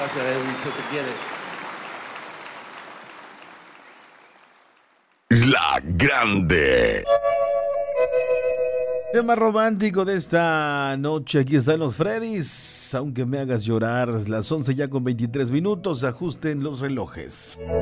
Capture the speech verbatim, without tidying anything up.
Gracias, Edwin, se te quiere. La Grande. Tema romántico de esta noche, aquí están los Freddys. Aunque me hagas llorar, las once ya con veintitrés minutos, ajusten los relojes.